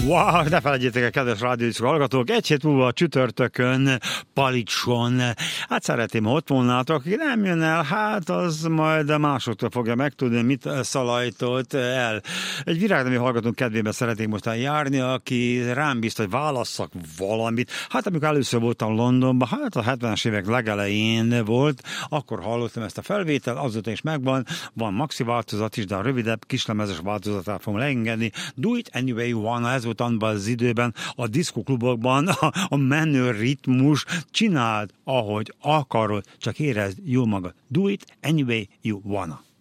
Wow, ne felejtjétek el, kedves rádióiszok hallgatók, egy hét múlva a csütörtökön Palicson. Hát szeretném, ha ott volnátok, aki nem jön el, hát az majd másoktól fogja megtudni, mit szalajtott el. Egy virágnevű hallgatónk kedvébe szeretnék most járni, aki rám bízta, hogy válasszak valamit. Hát amikor először voltam Londonban, hát a 70-es évek legelején volt, akkor hallottam ezt a felvétel, azóta is megvan, van maxi változat is, de a rövidebb, kislemezes változatát fogom leengedni. Do it anyway you wanna, ez volt abban az időben a diszkoklubokban a menő ritmus, csináld, ahogy akarod, csak érezd jól magad. Do it anyway you wanna.